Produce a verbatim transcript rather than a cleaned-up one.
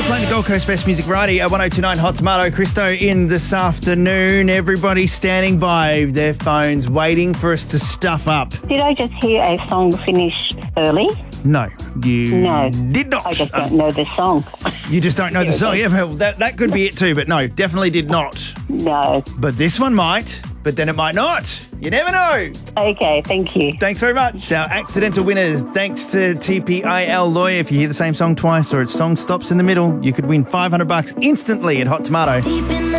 Playing the Gold Coast Best Music Variety at one oh two nine Hot Tomato. Christo in this afternoon. Everybody standing by their phones waiting for us to stuff up. Did I just hear a song finish early? No, you No. did not. I just don't know the song. You just don't know the song. Yeah, well, that, that could be it too, but no, definitely did not. No. But this one might, but then it might not. You never know. Okay, thank you. Thanks very much. Our accidental winners, thanks to T P I L Lawyer. If you hear the same song twice or its song stops in the middle, you could win five hundred bucks instantly at Hot Tomato.